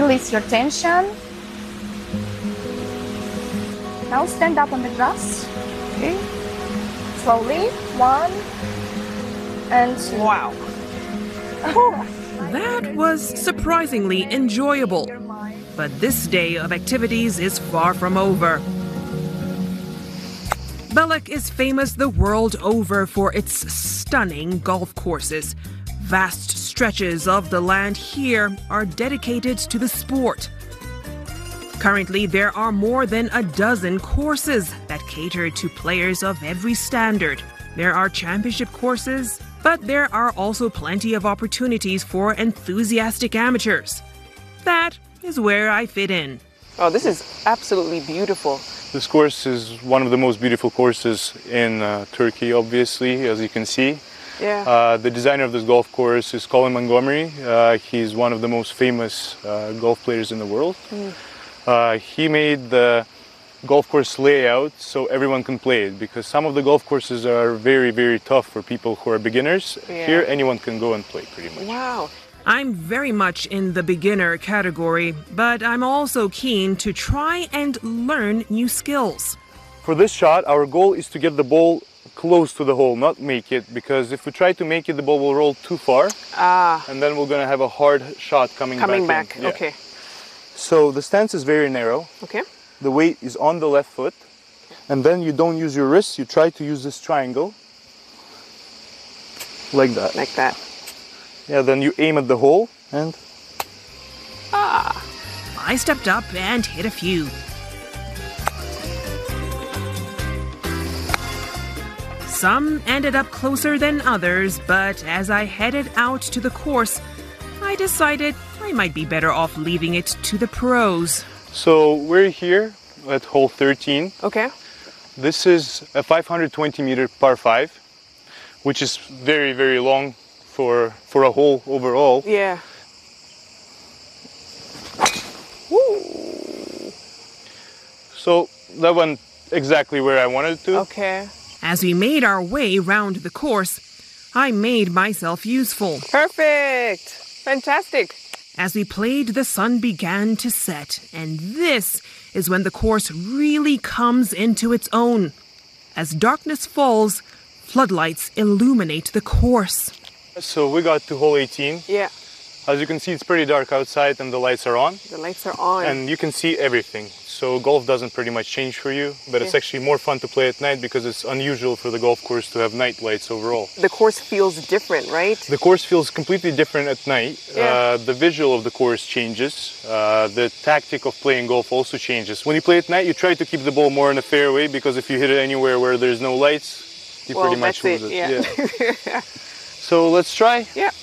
Release your tension. Now stand up on the grass. Okay. Slowly. 1 and 2. Wow. That was surprisingly enjoyable. But this day of activities is far from over. Belek is famous the world over for its stunning golf courses. Vast stretches of the land here are dedicated to the sport. Currently, there are more than a dozen courses that cater to players of every standard. There are championship courses, but there are also plenty of opportunities for enthusiastic amateurs. That is where I fit in. Oh, this is absolutely beautiful. This course is one of the most beautiful courses in Turkey, obviously, as you can see. Yeah. The designer of this golf course is Colin Montgomery. He's one of the most famous golf players in the world. He made the golf course layout so everyone can play it, because some of the golf courses are very, very tough for people who are beginners. Yeah. Here, anyone can go and play pretty much. Wow. I'm very much in the beginner category, but I'm also keen to try and learn new skills. For this shot, our goal is to get the ball close to the hole, not make it, because if we try to make it, the ball will roll too far. And then we're going to have a hard shot coming back. Yeah. Okay. So the stance is very narrow. Okay. The weight is on the left foot. And then you don't use your wrists, you try to use this triangle. Like that. Like that. Yeah, then you aim at the hole and... I stepped up and hit a few. Some ended up closer than others, but as I headed out to the course, I decided I might be better off leaving it to the pros. So we're here at hole 13. Okay. This is a 520-meter par 5, which is very, very long for a hole overall. Yeah. Woo. So that went exactly where I wanted it to. Okay. As we made our way round the course, I made myself useful. Perfect. Fantastic. As we played, the sun began to set, and this is when the course really comes into its own. As darkness falls, floodlights illuminate the course. So we got to hole 18. Yeah. As you can see, it's pretty dark outside and the lights are on. The lights are on. And you can see everything. So golf doesn't pretty much change for you, but it's actually more fun to play at night because it's unusual for the golf course to have night lights overall. The course feels different, right? The course feels completely different at night. Yeah. The visual of the course changes. The tactic of playing golf also changes. When you play at night, you try to keep the ball more in the fairway, because if you hit it anywhere where there's no lights, you pretty much lose it. Yeah. So let's try. Yeah.